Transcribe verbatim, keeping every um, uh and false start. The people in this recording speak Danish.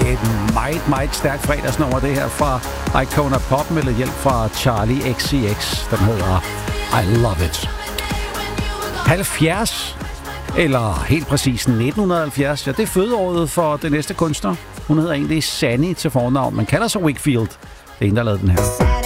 et meget, meget stærkt fredagsnummer, det her fra Icona Pop med lidt hjælp fra Charlie X C X. Den hedder I Love It. halvfjerds, eller helt præcis nitten halvfjerds, ja, det er fødeåret for den næste kunstner. Hun hedder egentlig Sanny til fornavn, men kalder sig Wakefield. Det er en, der lavede den her.